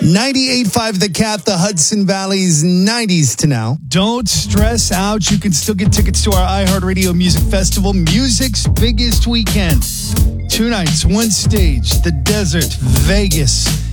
98.5 The Cat, the Hudson Valley's 90s to now. Don't stress out. You can still get tickets to our iHeartRadio Music Festival, music's biggest weekend. 2 nights, 1 stage, the desert, Vegas.